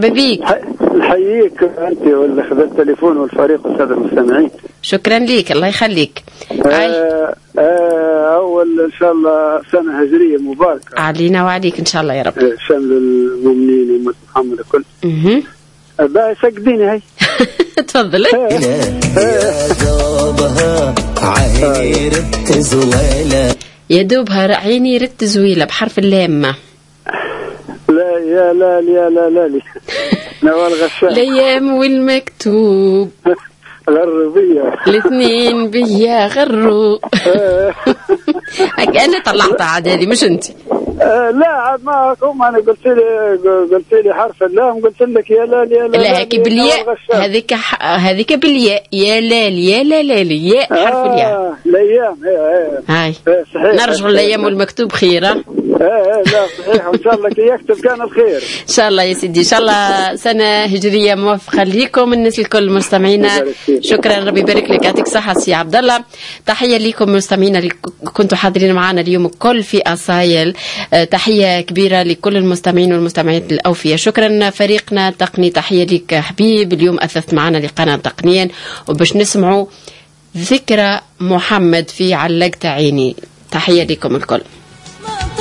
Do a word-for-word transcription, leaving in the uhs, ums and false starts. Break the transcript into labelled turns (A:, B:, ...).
A: مرحبا بيك.
B: نحييك انت واللي خذ التليفون والفريق والساده المستمعين.
A: شكرا ليك، الله يخليك.
B: آه آه اول ان شاء الله سنه هجريه مباركه
A: علينا وعليك ان شاء الله يا رب.
B: آه شامل المؤمنين امه محمد الكل. اها باهي سقديني هي.
A: تفضل. يا دوبها عيني رت زويله بحرف اللام.
B: لا يا لا يا لا لا لي نوال غشاش.
A: الايام والمكتوب
B: غربيه
A: الاثنين بيا غرو. انا طلعتها عدالي مش انت.
B: آه لا عاد معكم. انا قلت لي قلت لي حرف اللام قلت لك يا لا يا لا.
A: لا هيك بالياء هذيك هذيك بالياء يا لا يا لا لا ياء حرف الياء.
B: اه الايام
A: هاي
B: صحيح.
A: نرجع الايام والمكتوب خيره.
B: ايه لا صحيح وان شاء الله كي يكتب كان الخير
A: ان شاء الله يا سيدي. ان شاء الله سنه هجريه موفقه ليكم الناس الكل مستمعينا. شكرا ربي يبارك لك يعطيك صحه سي عبد الله. تحيه لكم مستمعينا اللي كنتوا حاضرين معنا اليوم الكل في اصايل. تحيه كبيره لكل المستمعين والمستمعات الاوفياء. شكرا فريقنا التقني. تحيه لك حبيب اليوم اثث معنا لقاءنا تقنيا وباش نسمعوا ذكرى محمد في علقت عيني. تحيه لكم الكل.